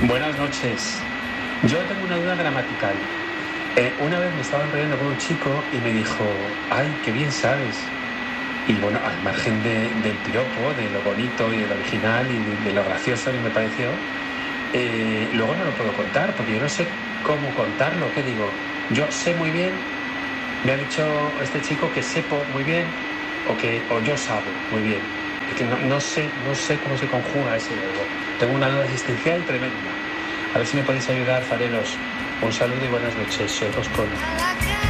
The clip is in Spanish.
Buenas noches. Yo tengo una duda gramatical. Una vez me estaba enrollando con un chico y me dijo, ay, qué bien sabes. Y bueno, al margen del piropo, de lo bonito y de lo original y de lo gracioso que me pareció, luego no lo puedo contar porque yo no sé cómo contarlo. ¿Qué digo? Yo sé muy bien, me ha dicho este chico que sepo muy bien o yo sabo muy bien. Es que no sé cómo se conjuga ese verbo. Tengo una duda existencial tremenda. A ver si me podéis ayudar, fareros. Un saludo y buenas noches. Soy Roscón.